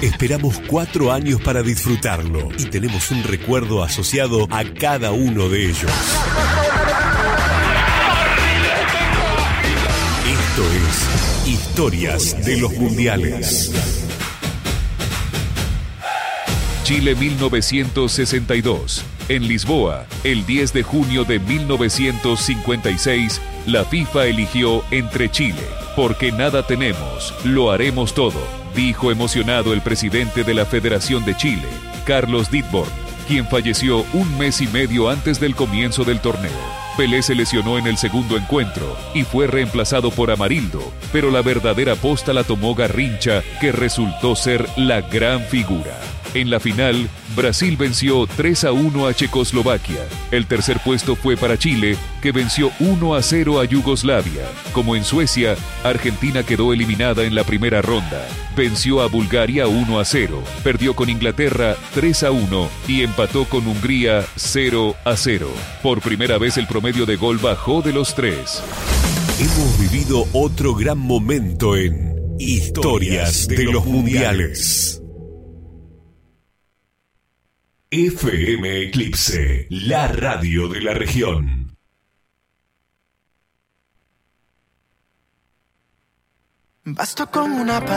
Esperamos 4 años para disfrutarlo y tenemos un recuerdo asociado a cada uno de ellos. Esto es Historias de los Mundiales. Chile 1962. En Lisboa, el 10 de junio de 1956, la FIFA eligió entre Chile. Porque nada tenemos, lo haremos todo, dijo emocionado el presidente de la Federación de Chile, Carlos Ditborn, quien falleció un mes y medio antes del comienzo del torneo. Pelé se lesionó en el segundo encuentro y fue reemplazado por Amarildo, pero la verdadera posta la tomó Garrincha, que resultó ser la gran figura. En la final, Brasil venció 3-1 a Checoslovaquia. El tercer puesto fue para Chile, que venció 1-0 a Yugoslavia. Como en Suecia, Argentina quedó eliminada en la primera ronda. Venció a Bulgaria 1-0, perdió con Inglaterra 3-1 y empató con Hungría 0-0. Por primera vez el promedio de gol bajó de los 3. Hemos vivido otro gran momento en Historias de los Mundiales. FM Eclipse, la radio de la región. Basta con una